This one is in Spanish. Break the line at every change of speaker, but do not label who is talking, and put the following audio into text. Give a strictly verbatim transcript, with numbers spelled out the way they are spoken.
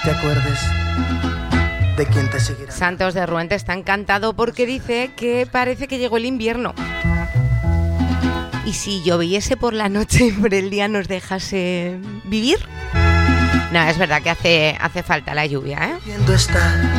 te acuerdes de quién te seguirá.
Santos de Ruente está encantado porque dice que parece que llegó el invierno. ¿Y si lloviese por la noche y por el día nos dejase vivir? No, es verdad que hace, hace falta la lluvia, ¿eh?
Viendo está